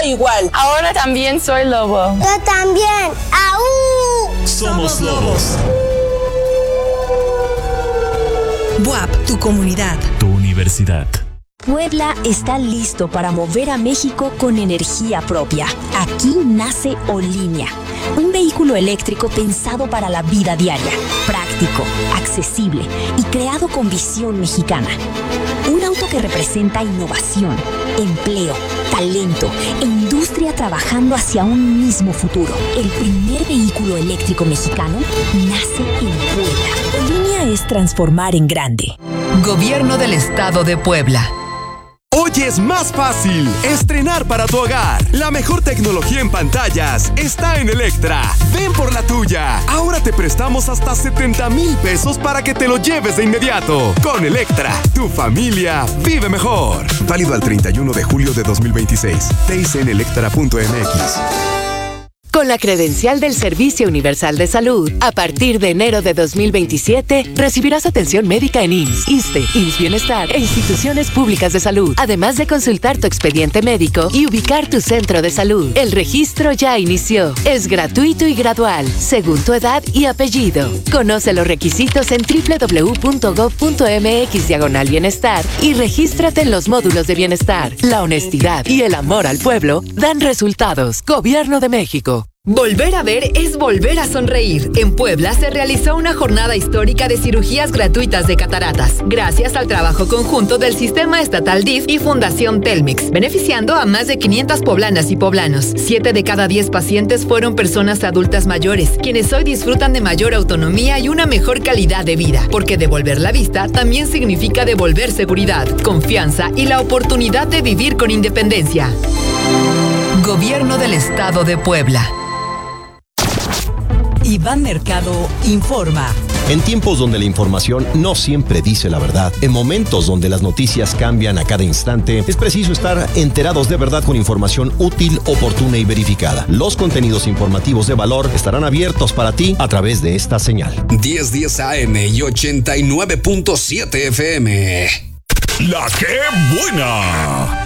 soy igual. Ahora también soy lobo. Yo también. ¡Aú! Somos lobos. BUAP, tu comunidad. Tu universidad. Puebla está listo para mover a México con energía propia. Aquí nace Olinia, un vehículo eléctrico pensado para la vida diaria, práctico, accesible y creado con visión mexicana. Un auto que representa innovación, empleo, talento e industria trabajando hacia un mismo futuro. El primer vehículo eléctrico mexicano nace en Puebla. Olinia es transformar en grande. Gobierno del Estado de Puebla. Hoy es más fácil estrenar para tu hogar. La mejor tecnología en pantallas está en Electra. Ven por la tuya. Ahora te prestamos hasta 70,000 pesos para que te lo lleves de inmediato. Con Electra, tu familia vive mejor. Válido al 31 de julio de 2026. TIC en electra.mx. Con la credencial del Servicio Universal de Salud, a partir de enero de 2027, recibirás atención médica en IMSS, ISSSTE, IMSS Bienestar e instituciones públicas de salud, además de consultar tu expediente médico y ubicar tu centro de salud. El registro ya inició. Es gratuito y gradual, según tu edad y apellido. Conoce los requisitos en www.gov.mx/bienestar y regístrate en los módulos de bienestar. La honestidad y el amor al pueblo dan resultados. Gobierno de México. Volver a ver es volver a sonreír. En Puebla se realizó una jornada histórica de cirugías gratuitas de cataratas, gracias al trabajo conjunto del Sistema Estatal DIF y Fundación Telmex, beneficiando a más de 500 poblanas y poblanos. 7 de cada 10 pacientes fueron personas adultas mayores, quienes hoy disfrutan de mayor autonomía y una mejor calidad de vida, porque devolver la vista también significa devolver seguridad, confianza y la oportunidad de vivir con independencia. Gobierno del Estado de Puebla. Iván Mercado informa. En tiempos donde la información no siempre dice la verdad, en momentos donde las noticias cambian a cada instante, es preciso estar enterados de verdad con información útil, oportuna y verificada. Los contenidos informativos de valor estarán abiertos para ti a través de esta señal. 1010 AM y 89.7 FM. La que buena.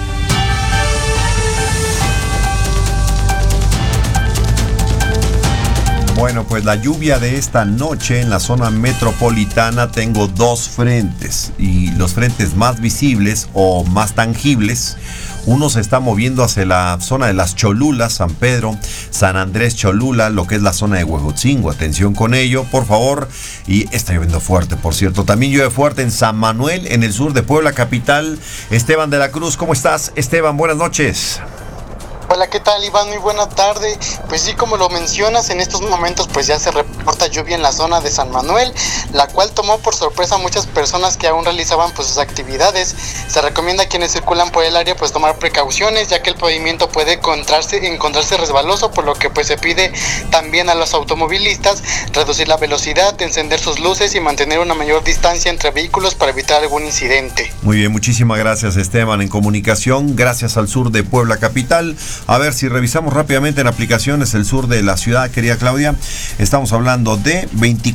Bueno, pues la lluvia de esta noche en la zona metropolitana, tengo dos frentes, y los frentes más visibles o más tangibles, uno se está moviendo hacia la zona de las Cholulas, San Pedro, San Andrés Cholula, lo que es la zona de Huejotzingo. Atención con ello, por favor. Y está lloviendo fuerte, por cierto. También llueve fuerte en San Manuel, en el sur de Puebla capital. Esteban de la Cruz, ¿cómo estás? Esteban, buenas noches. Hola, ¿qué tal, Iván? Muy buena tarde. Pues sí, como lo mencionas, en estos momentos pues ya se reporta lluvia en la zona de San Manuel, la cual tomó por sorpresa a muchas personas que aún realizaban pues sus actividades. Se recomienda a quienes circulan por el área pues tomar precauciones, ya que el pavimento puede encontrarse resbaloso, por lo que pues se pide también a los automovilistas reducir la velocidad, encender sus luces y mantener una mayor distancia entre vehículos para evitar algún incidente. Muy bien, muchísimas gracias, Esteban. En comunicación, gracias al sur de Puebla capital. A ver, si revisamos rápidamente en aplicaciones el sur de la ciudad, querida Claudia, estamos hablando de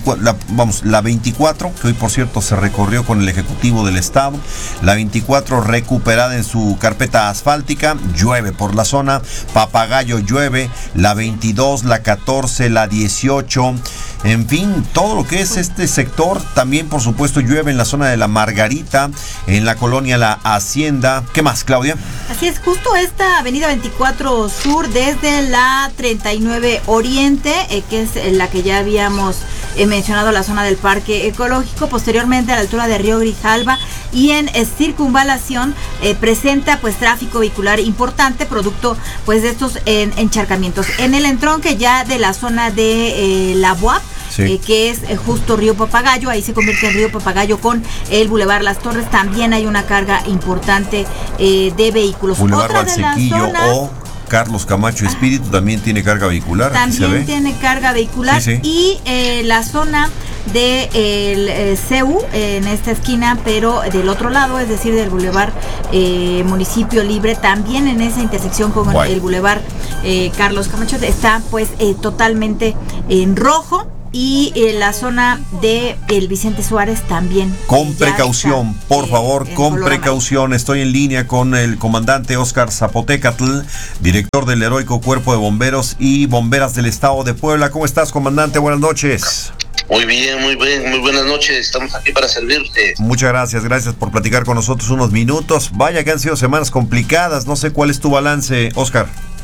la 24, que hoy por cierto se recorrió con el Ejecutivo del Estado, la 24 recuperada en su carpeta asfáltica, llueve por la zona, Papagayo llueve, la 22, la 14, la 18, en fin, todo lo que es este sector, también por supuesto llueve en la zona de la Margarita, en la colonia La Hacienda. ¿Qué más, Claudia? Así es, justo esta avenida 24 Sur desde la 39 Oriente, que es la que ya habíamos mencionado, la zona del Parque Ecológico, posteriormente a la altura de Río Grijalva y en circunvalación presenta pues tráfico vehicular importante, producto pues de estos encharcamientos. En el entronque ya de la zona de la BUAP, sí, que es justo Río Papagayo, ahí se convierte en Río Papagayo con el Bulevar Las Torres, también hay una carga importante de vehículos. Bulevar Valsequillo o Carlos Camacho Espíritu también tiene carga vehicular. También tiene carga vehicular, sí, sí. Y la zona de el CEU en esta esquina, pero del otro lado, es decir, del Boulevard Municipio Libre, también en esa intersección con el Boulevard Carlos Camacho, está pues totalmente en rojo. y la zona de el Vicente Suárez también. Con precaución, por favor, con precaución. Estoy en línea con el comandante Óscar Zapotécatl, director del heroico Cuerpo de Bomberos y Bomberas del Estado de Puebla. ¿Cómo estás, comandante? Buenas noches. Muy bien, muy buenas noches. Estamos aquí para servirte. Muchas gracias por platicar con nosotros unos minutos. Vaya que han sido semanas complicadas. No sé cuál es tu balance, Óscar.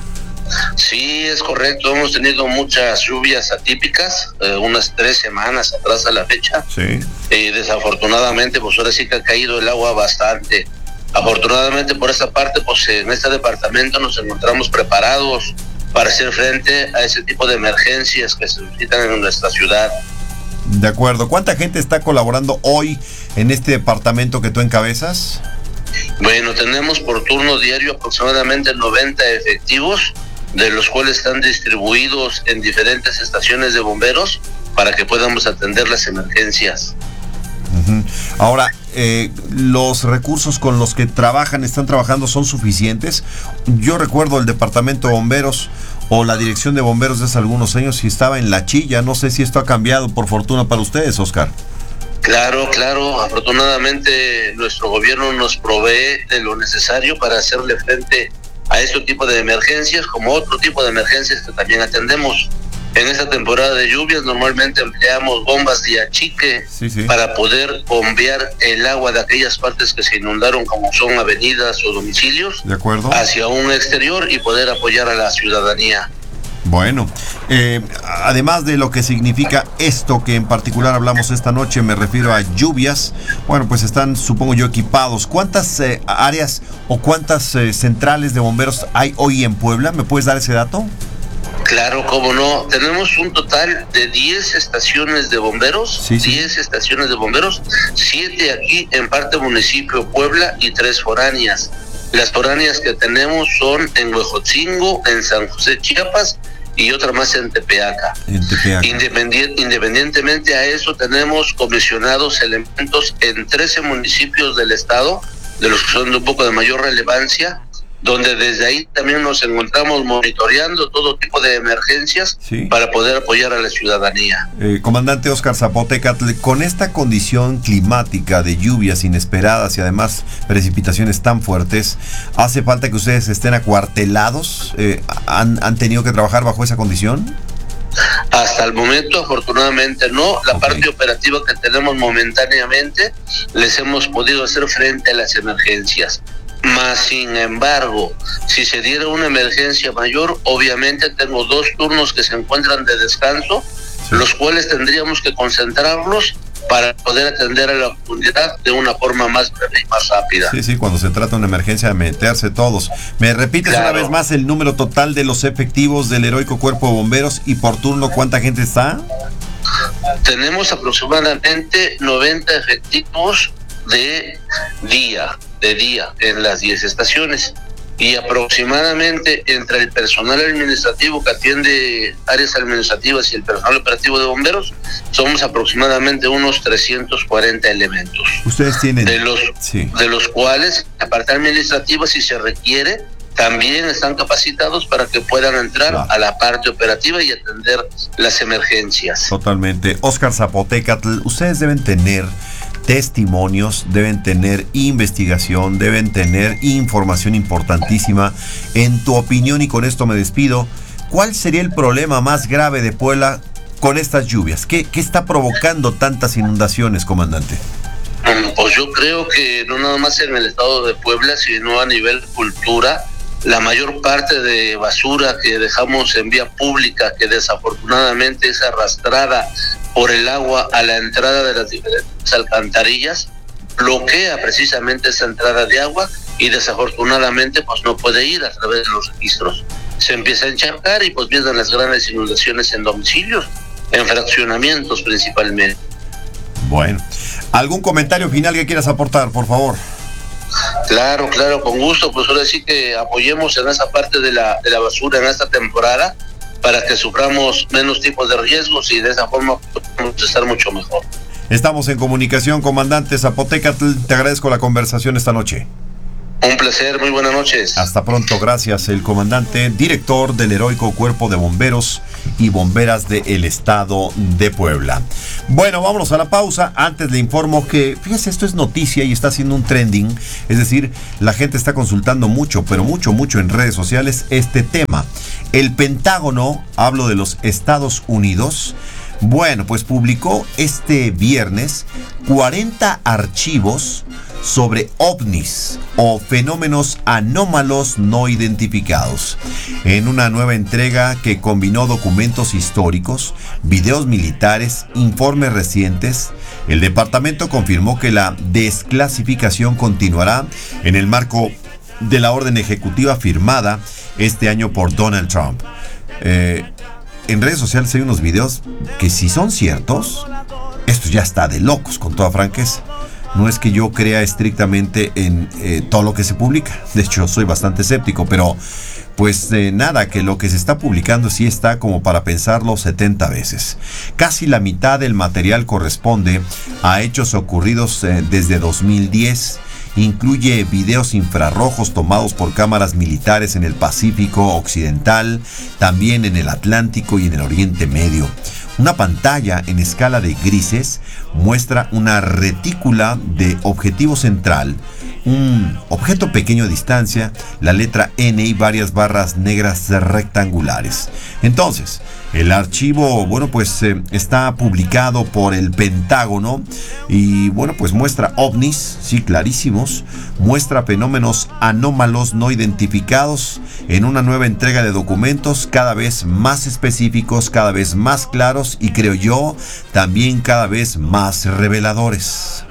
Sí, es correcto. Hemos tenido muchas lluvias atípicas, unas 3 semanas atrás a la fecha. Sí. Desafortunadamente, pues ahora sí que ha caído el agua bastante. Afortunadamente por esta parte, pues en este departamento nos encontramos preparados para hacer frente a ese tipo de emergencias que se suscitan en nuestra ciudad. De acuerdo. ¿Cuánta gente está colaborando hoy en este departamento que tú encabezas? Bueno, tenemos por turno diario aproximadamente 90 efectivos, de los cuales están distribuidos en diferentes estaciones de bomberos para que podamos atender las emergencias. Uh-huh. Ahora, ¿los recursos con los que están trabajando son suficientes? Yo recuerdo el departamento de bomberos o la dirección de bomberos de hace algunos años y estaba en La Chilla. No sé si esto ha cambiado por fortuna para ustedes, Óscar. Claro, afortunadamente nuestro gobierno nos provee de lo necesario para hacerle frente a este tipo de emergencias, como otro tipo de emergencias que también atendemos. En esta temporada de lluvias normalmente empleamos bombas de achique para poder bombear el agua de aquellas partes que se inundaron, como son avenidas o domicilios, de acuerdo, hacia un exterior y poder apoyar a la ciudadanía. Bueno, además de lo que significa esto que en particular hablamos esta noche, me refiero a lluvias, bueno, pues están, supongo yo, equipados. ¿Cuántas áreas o cuántas centrales de bomberos hay hoy en Puebla? ¿Me puedes dar ese dato? Claro, cómo no. Tenemos un total de 10 estaciones de bomberos, 10 estaciones de bomberos, 7 aquí en parte municipio Puebla y 3 foráneas. Las foráneas que tenemos son en Huejotzingo, en San José, Chiapas, y otra más en Tepeaca. Independientemente a eso, tenemos comisionados elementos en 13 municipios del estado, de los que son de un poco de mayor relevancia, donde desde ahí también nos encontramos monitoreando todo tipo de emergencias para poder apoyar a la ciudadanía. Comandante Óscar Zapotécatl, con esta condición climática de lluvias inesperadas y además precipitaciones tan fuertes, ¿hace falta que ustedes estén acuartelados? ¿Han tenido que trabajar bajo esa condición? Hasta el momento, afortunadamente no. La parte operativa que tenemos momentáneamente, les hemos podido hacer frente a las emergencias. Más sin embargo, si se diera una emergencia mayor, obviamente tengo 2 turnos que se encuentran de descanso, los cuales tendríamos que concentrarlos para poder atender a la comunidad de una forma más breve y más rápida. Sí, cuando se trata de una emergencia, de meterse todos. ¿Me repites una vez más el número total de los efectivos del heroico Cuerpo de Bomberos y por turno cuánta gente está? Tenemos aproximadamente 90 efectivos de día en las 10 estaciones, y aproximadamente entre el personal administrativo que atiende áreas administrativas y el personal operativo de bomberos somos aproximadamente unos 340 elementos. Ustedes tienen de los cuales la parte administrativa, si se requiere, también están capacitados para que puedan entrar a la parte operativa y atender las emergencias. Totalmente. Óscar Zapotécatl, ustedes deben tener testimonios, deben tener investigación, deben tener información importantísima. En tu opinión, y con esto me despido, ¿cuál sería el problema más grave de Puebla con estas lluvias? ¿Qué está provocando tantas inundaciones, comandante? Pues yo creo que no nada más en el estado de Puebla, sino a nivel cultura, la mayor parte de basura que dejamos en vía pública, que desafortunadamente es arrastrada por el agua a la entrada de las diferentes alcantarillas, bloquea precisamente esa entrada de agua y desafortunadamente pues no puede ir a través de los registros. Se empieza a encharcar y pues vienen las grandes inundaciones en domicilios, en fraccionamientos principalmente. Bueno, ¿algún comentario final que quieras aportar, por favor? Claro, con gusto. Pues ahora sí que apoyemos en esa parte de la basura en esta temporada para que suframos menos tipos de riesgos y de esa forma podemos estar mucho mejor. Estamos en comunicación, comandante Zapotécatl. Te agradezco la conversación esta noche. Un placer, muy buenas noches. Hasta pronto, gracias. El comandante director del heroico Cuerpo de Bomberos y Bomberas del Estado de Puebla. Bueno, vámonos a la pausa. Antes le informo que, fíjese, esto es noticia y está haciendo un trending. Es decir, la gente está consultando mucho, pero mucho en redes sociales este tema. El Pentágono, hablo de los Estados Unidos, bueno, pues publicó este viernes 40 archivos sobre ovnis o fenómenos anómalos no identificados, en una nueva entrega que combinó documentos históricos, videos militares, informes recientes. El departamento confirmó que la desclasificación continuará en el marco de la orden ejecutiva firmada este año por Donald Trump. En redes sociales hay unos videos que, si son ciertos, esto ya está de locos, con toda franqueza. No es que yo crea estrictamente en todo lo que se publica. De hecho, soy bastante escéptico, pero pues nada, que lo que se está publicando sí está como para pensarlo 70 veces. Casi la mitad del material corresponde a hechos ocurridos desde 2010. Incluye videos infrarrojos tomados por cámaras militares en el Pacífico Occidental, también en el Atlántico y en el Oriente Medio. Una pantalla en escala de grises muestra una retícula de objetivo central, un objeto pequeño a distancia, la letra N y varias barras negras rectangulares. Entonces, el archivo, bueno, pues está publicado por el Pentágono y, bueno, pues muestra ovnis, sí, clarísimos, muestra fenómenos anómalos no identificados en una nueva entrega de documentos cada vez más específicos, cada vez más claros y, creo yo, también cada vez más reveladores.